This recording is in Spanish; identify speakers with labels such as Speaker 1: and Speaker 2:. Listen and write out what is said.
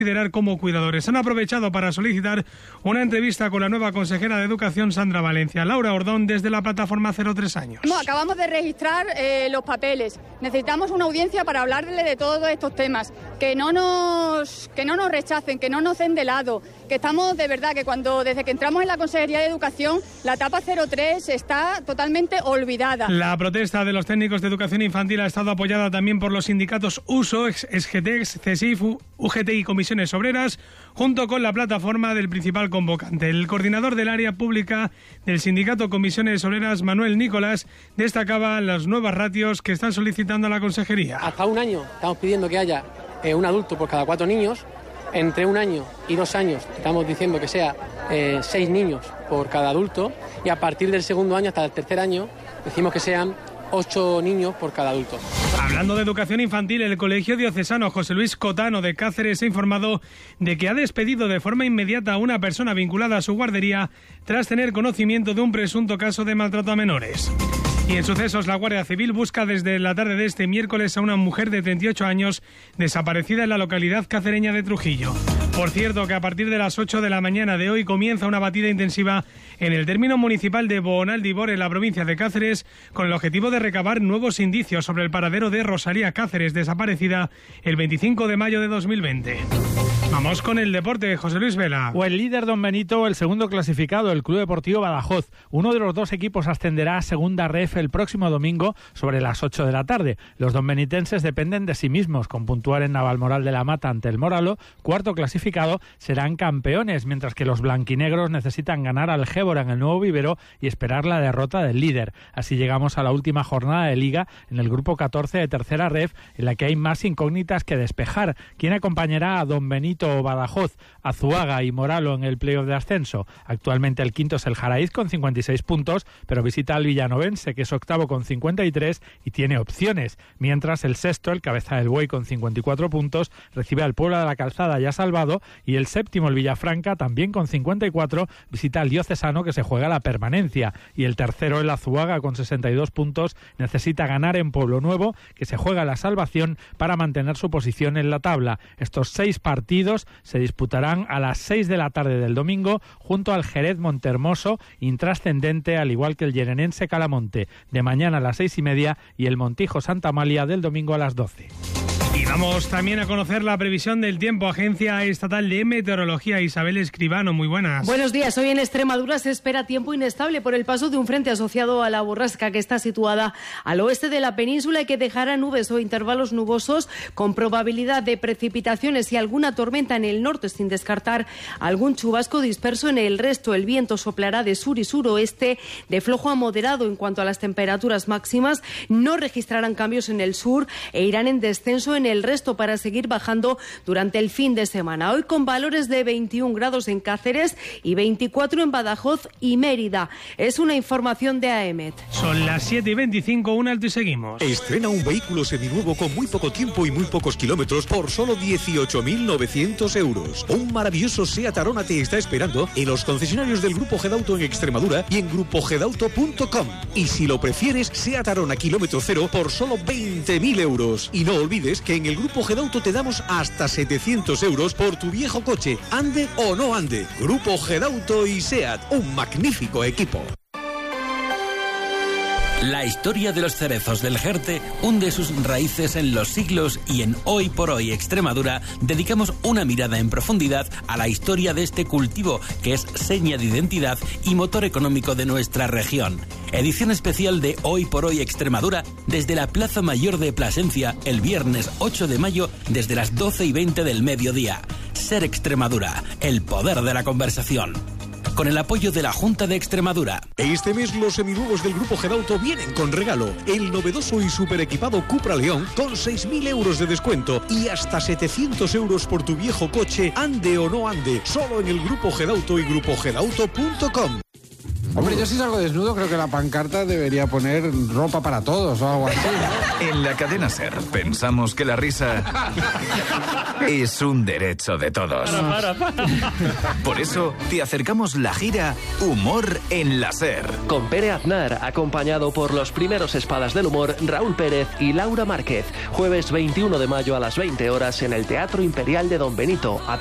Speaker 1: liderar como cuidadores. Han aprovechado para solicitar una entrevista con la nueva consejera de Educación, Sandra Valencia. Laura Ordón, desde la plataforma 03 años.
Speaker 2: Acabamos de registrar los papeles. Necesitamos una audiencia para hablarle de todos estos temas. Que no nos rechacen, que no nos den de lado. Que estamos, de verdad, que desde que entramos en la Consejería de Educación, la etapa 03 está totalmente olvidada.
Speaker 1: La protesta de los técnicos de educación infantil ha estado apoyada también por los sindicatos USO, SGTEX, CESIF, UGT y Comisiones Obreras, junto con la plataforma del principal convocante. El coordinador del área pública del sindicato Comisiones Obreras, Manuel Nicolás, destacaba las nuevas ratios que están solicitando a la consejería.
Speaker 3: Hasta un año estamos pidiendo que haya un adulto por cada 4 niños. Entre 1 año y 2 años estamos diciendo que sea 6 niños por cada adulto, y a partir del segundo año hasta el tercer año decimos que sean 8 niños por cada adulto.
Speaker 1: Hablando de educación infantil, el Colegio Diocesano José Luis Cotano de Cáceres ha informado de que ha despedido de forma inmediata a una persona vinculada a su guardería tras tener conocimiento de un presunto caso de maltrato a menores. Y en sucesos, la Guardia Civil busca desde la tarde de este miércoles a una mujer de 38 años desaparecida en la localidad cacereña de Trujillo. Por cierto, que a partir de las 8 de la mañana de hoy comienza una batida intensiva en el término municipal de Boonaldibor, en la provincia de Cáceres, con el objetivo de recabar nuevos indicios sobre el paradero de Rosalía Cáceres, desaparecida el 25 de mayo de 2020. Vamos con el deporte, José Luis Vela.
Speaker 4: O el líder Don Benito o el segundo clasificado, el Club Deportivo Badajoz. Uno de los dos equipos ascenderá a Segunda Ref el próximo domingo sobre las 8 de la tarde. Los donbenitenses dependen de sí mismos. Con puntuar en Navalmoral de la Mata ante el Moralo, cuarto clasificado, serán campeones, mientras que los blanquinegros necesitan ganar al Gébora en el Nuevo Vivero y esperar la derrota del líder. Así llegamos a la última jornada de Liga en el grupo 14 de Tercera Ref, en la que hay más incógnitas que despejar. ¿Quién acompañará a Don Benito o Badajoz, Azuaga y Moralo en el playoff de ascenso? Actualmente el quinto es el Jaraíz con 56 puntos, pero visita al Villanovense, que es octavo con 53 y tiene opciones, mientras el sexto, el Cabeza del Buey con 54 puntos, recibe al Puebla de la Calzada ya salvado, y el séptimo, el Villafranca, también con 54, visita al Diocesano, que se juega la permanencia, y el tercero, el Azuaga, con 62 puntos, necesita ganar en Pueblo Nuevo, que se juega la salvación para mantener su posición en la tabla. Estos 6 partidos se disputarán a las 6 de la tarde del domingo junto al Jerez Montermoso, intrascendente, al igual que el Llenenense Calamonte, de mañana a las 6:30, y el Montijo Santa Amalia del domingo a las 12.
Speaker 1: Y vamos también a conocer la previsión del tiempo. Agencia Estatal de Meteorología, Isabel Escribano, muy buenas.
Speaker 5: Buenos días. Hoy en Extremadura se espera tiempo inestable por el paso de un frente asociado a la borrasca que está situada al oeste de la península y que dejará nubes o intervalos nubosos con probabilidad de precipitaciones y alguna tormenta en el norte, sin descartar algún chubasco disperso en el resto. El viento soplará de sur y suroeste de flojo a moderado. En cuanto a las temperaturas máximas, no registrarán cambios en el sur e irán en descenso en el resto para seguir bajando durante el fin de semana. Hoy con valores de 21 grados en Cáceres y 24 en Badajoz y Mérida. Es una información de AEMET.
Speaker 1: Son las 7:25, un alto y seguimos.
Speaker 6: Estrena un vehículo seminuevo con muy poco tiempo y muy pocos kilómetros por solo 18.900 euros. Un maravilloso Seat Arona te está esperando en los concesionarios del Grupo Gedauto en Extremadura y en grupogedauto.com. Y si lo prefieres, Seat Arona kilómetro cero por solo 20.000 euros. Y no olvides que en el Grupo Gedauto te damos hasta 700 euros por tu viejo coche, ande o no ande. Grupo Gedauto y SEAT, un magnífico equipo.
Speaker 7: La historia de los cerezos del Jerte hunde sus raíces en los siglos, y en Hoy por Hoy Extremadura dedicamos una mirada en profundidad a la historia de este cultivo, que es seña de identidad y motor económico de nuestra región. Edición especial de Hoy por Hoy Extremadura desde la Plaza Mayor de Plasencia el viernes 8 de mayo desde las 12:20 del mediodía. Ser Extremadura, el poder de la conversación. Con el apoyo de la Junta de Extremadura.
Speaker 6: Este mes los seminuevos del Grupo Gedauto vienen con regalo. El novedoso y super equipado Cupra León con 6.000 euros de descuento y hasta 700 euros por tu viejo coche, ande o no ande. Solo en el Grupo Gedauto y grupogedauto.com.
Speaker 8: Hombre, yo si salgo desnudo creo que la pancarta debería poner ropa para todos o algo así, ¿no?
Speaker 9: En la cadena SER pensamos que la risa es un derecho de todos.
Speaker 10: Para.
Speaker 9: Por eso te acercamos la gira Humor en la SER.
Speaker 10: Con Pere Aznar, acompañado por los primeros espadas del humor, Raúl Pérez y Laura Márquez. Jueves 21 de mayo a las 20 horas en el Teatro Imperial de Don Benito.